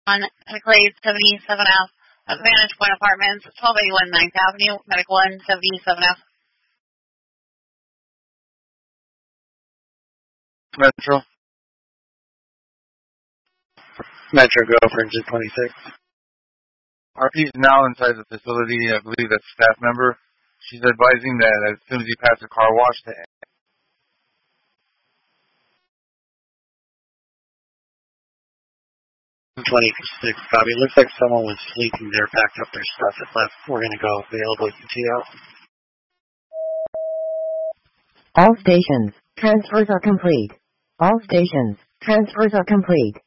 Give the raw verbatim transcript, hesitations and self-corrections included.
on Clay seventy-seven F, Vantage Point Apartments, twelve eighty-one ninth Avenue, Medic one seventy-seven F. Metro. Metro, go for engine twenty-six. R P is now inside the facility. I believe that's a staff member. She's advising that as soon as you pass the car wash, to twenty-six, copy. Looks like someone was sleeping there, packed up their stuff and left. We're going to go available E T L. All stations, transfers are complete. All stations, transfers are complete.